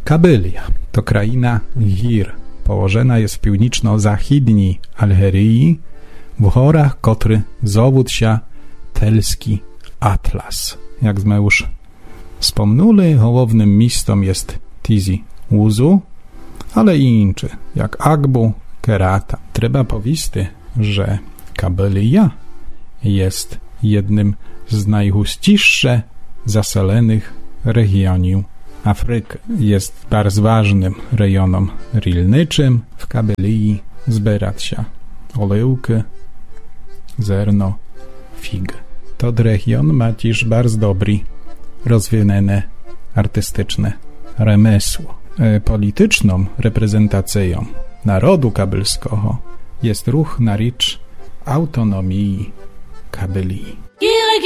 Kabylia to kraina Hir. Położona jest w północno-zachidniej Algerii, w horach, kotry zowód się Telski Atlas. Jak sme już wspomnuli, głównym miastem jest Tizi Ouzou, ale i inczy, jak Agbu, Kerata. Trzeba powiedzieć, że Kabylia jest jednym z najhustiższe zaselonych regionów Afryki. Jest bardzo ważnym rejonem rolniczym. W Kabylii zbierać się oliwki, zerno, fig. To region ma też bardzo dobry, rozwinięte artystyczne remesło. Polityczną reprezentacją narodu kabylskiego jest ruch na rzecz autonomii Kabylii.